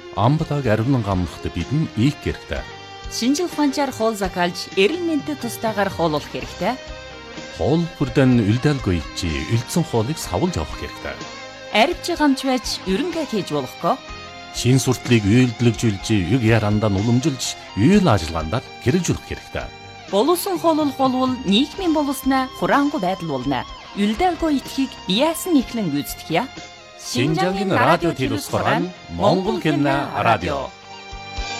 Амбатаг аривнан гамнахт бидэн ийх хэрэгтэй. Шинжил ухаанчаар хоол закалж, эрүүл мэндэд тустайгаар хооллох хэрэгтэй. Хоол бүрдэн үлдээлгүй чи үлдсэн хоолыг савлж авах хэрэгтэй. Арвч гамч байж ерөнгээ хийж болохгүй. Шин суртлыг үйлдэлжүүлж, юг ярандаа уламжилж, үйл ажиллагаанд хэрэгжүүлэх хэрэгтэй. Боловсон хооллох болвол нийгмийн боловсноо хураангуй байдал болно. Үлдээлгүй итгэхийг яасан ихлэн гүйцэтгэе. Шинжангийн радио телевизээр Монгол хэлний радио